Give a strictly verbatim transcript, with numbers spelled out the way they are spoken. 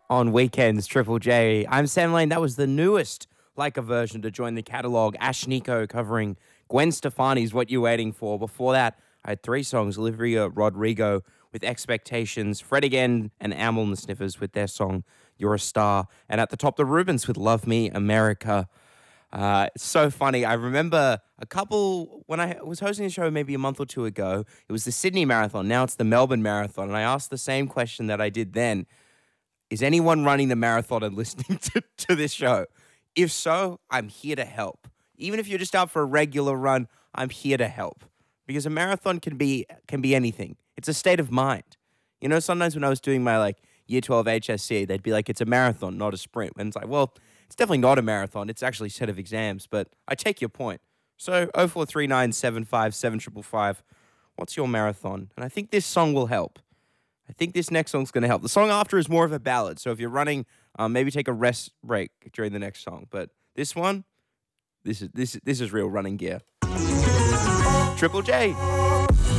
on Weekends, Triple J. I'm Sam Lane. That was the newest Leica version to join the catalog. Ash Nico covering Gwen Stefani's What You Waiting For. Before that, I had three songs. Olivia Rodrigo with Expectations, Fred Again and Amel and the Sniffers with their song You're a Star. And at the top, the Rubens with Love Me, America. Uh, it's so funny. I remember a couple, when I was hosting a show maybe a month or two ago, it was the Sydney Marathon. Now it's the Melbourne Marathon. And I asked the same question that I did then. Is anyone running the marathon and listening to, to this show? If so, I'm here to help. Even if you're just out for a regular run, I'm here to help. Because a marathon can be can be anything. It's a state of mind. You know, sometimes when I was doing my like year twelve H S C, they'd be like, it's a marathon, not a sprint. And it's like, well, it's definitely not a marathon. It's actually a set of exams. But I take your point. So oh four three nine, seven five seven five five five. What's your marathon? And I think this song will help. I think this next song's going to help. The song after is more of a ballad. So if you're running, um, maybe take a rest break during the next song. But this one, this is this this is real running gear. Triple J.